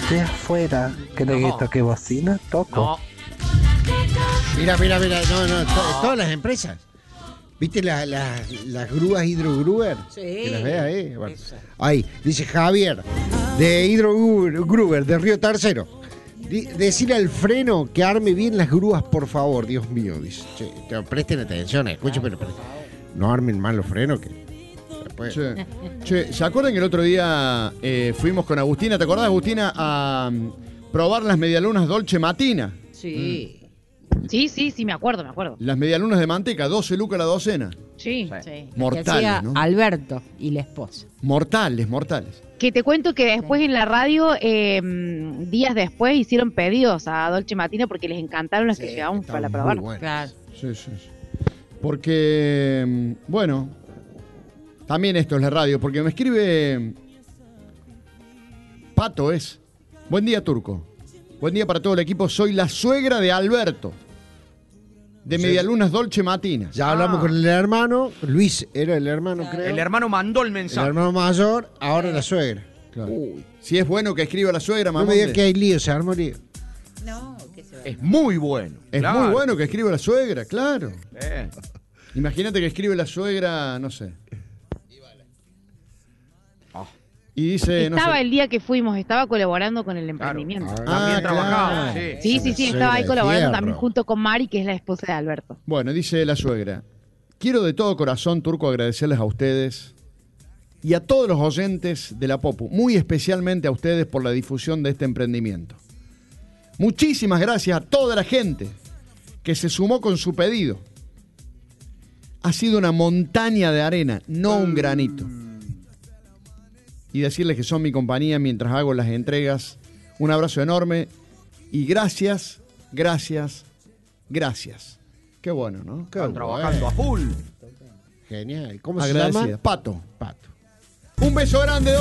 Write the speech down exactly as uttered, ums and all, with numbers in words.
de afuera. ¿Crees No. que toque bocina? Toco. No. Mira, mira, mira, no, no, to- todas las empresas. ¿Viste la- la- las grúas Hydro Gruber? Sí. Que las veas ahí. Bueno. Esa. Ahí, dice Javier, de Hydro Gruber, de Río Tercero. Di- decirle al freno que arme bien las grúas, por favor, Dios mío. Dice, che, te- presten atención, escuchen, pero, pero no armen mal los frenos que después- Che, che, ¿se acuerdan que el otro día eh, fuimos con Agustina? ¿Te acordás, Agustina, a mm, probar las medialunas Dolce Matina? Sí. Sí, sí, sí, me acuerdo, me acuerdo. Las medialunas de manteca, doce lucas la docena. Sí. Sí. Mortales, Que hacía ¿no? Alberto y la esposa. Mortales, mortales. Que te cuento que después en la radio, eh, días después, hicieron pedidos a Dolce Matina porque les encantaron las que Sí, llevamos estaban para muy probar. buenas. Claro. Sí, sí, sí. Porque, mm, bueno, también esto es la radio, porque me escribe Pato es. Buen día, Turco. Buen día para todo el equipo. Soy la suegra de Alberto, de Sí. Medialunas Dolce Matina. Ya hablamos Ah. con el hermano, Luis era el hermano, creo. El hermano mandó el El mensaje. hermano mayor, ahora la suegra. Claro. Uy, Si es bueno que escriba la suegra, no mamá. me digas que hay lío, se armó lío. No, ¿qué se va a Es muy bueno. Es Claro. muy bueno que escriba la suegra, claro. Eh. Imagínate que escribe la suegra, no sé. Ah. Y dice, no Estaba sé. el día que fuimos, estaba colaborando con el emprendimiento. Ah, También trabajaba, claro. sí. Sí, sí, sí, Suegra estaba ahí de colaborando fierro. también junto con Mari, que es la esposa de Alberto. Bueno, dice la suegra, quiero de todo corazón, Turco, agradecerles a ustedes y a todos los oyentes de la Popu, muy especialmente a ustedes por la difusión de este emprendimiento. Muchísimas gracias a toda la gente que se sumó con su pedido. Ha sido una montaña de arena, no un granito. Y decirles que son mi compañía mientras hago las entregas. Un abrazo enorme y gracias, gracias, gracias. Qué bueno, ¿no? Qué Están bueno. trabajando a full. Genial. ¿Cómo se Agradecida. llama? Pato. Pato. Un beso grande.